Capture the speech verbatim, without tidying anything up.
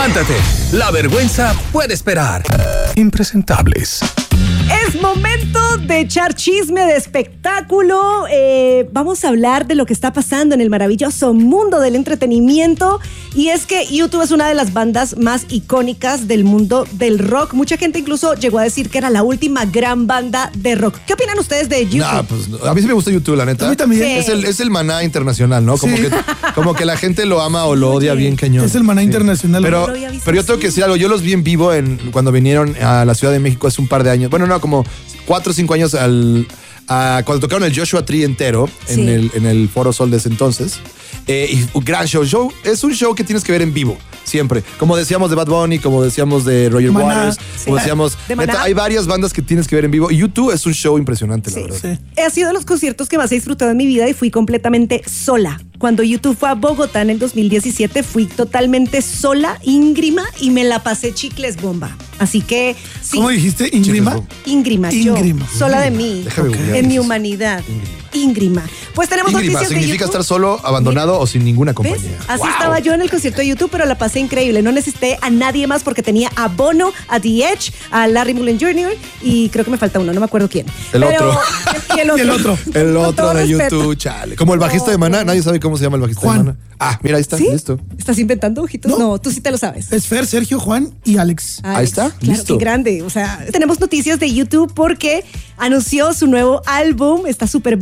Levántate, la vergüenza puede esperar. Impresentables. Es momento de echar chisme de espectáculo. Eh, vamos a hablar de lo que está pasando en el maravilloso mundo del entretenimiento. Y es que U dos es una de las bandas más icónicas del mundo del rock. Mucha gente incluso llegó a decir que era la última gran banda de rock. ¿Qué opinan ustedes de U dos? Nah, pues, a mí sí me gusta U dos, la neta. A mí también. Sí. Es el, es el maná internacional, ¿no? Como, Sí. que, como que la gente lo ama o lo odia bien cañón. Es el maná internacional. Pero, No lo había visto pero yo tengo así. que decir algo. Yo los vi en vivo en, cuando vinieron a la Ciudad de México hace un par de años. Bueno, no, como cuatro o cinco años al, a, cuando tocaron el Joshua Tree entero Sí. en, el, en el Foro Sol de ese entonces. Eh, y un gran show. show. Es un show que tienes que ver en vivo, siempre. Como decíamos de Bad Bunny, como decíamos de Roger Maná. Waters, Sí. como decíamos... De neta, Maná. hay varias bandas que tienes que ver en vivo. Y U dos es un show impresionante, Sí. la verdad. Sí. Ha sido de los conciertos que más he disfrutado en mi vida y fui completamente sola. Cuando U dos fue a Bogotá en el dos mil diecisiete, fui totalmente sola, íngrima, y me la pasé chicles bomba. Así que, sí, ¿Cómo dijiste? ¿Íngrima? Chicos, íngrima, yo, Íngrima. sola de mí, Déjame Ok. googlear en mi eso. humanidad. Íngrima. Pues tenemos Íngrima noticias significa de estar YouTube. solo, abandonado o sin ninguna ¿Ves? compañía. Así ¡Wow! estaba yo en el concierto de YouTube, pero la pasé increíble. No necesité a nadie más porque tenía a Bono, a The Edge, a Larry Mullen junior y creo que me falta uno, no me acuerdo quién. El otro. Y el otro. Y el otro. El Con otro todo de respeto. YouTube, chale. Como el bajista de Maná, nadie sabe cómo se llama el bajista Juan. de Maná. Ah, mira, ahí está, ¿Sí? listo. ¿Estás inventando, ojitos? No. No. tú sí te lo sabes. Es Fer, Sergio, Juan y Alex. Alex. Ahí está, Claro, listo. qué grande. O sea, tenemos noticias de YouTube porque anunció su nuevo álbum. Está súper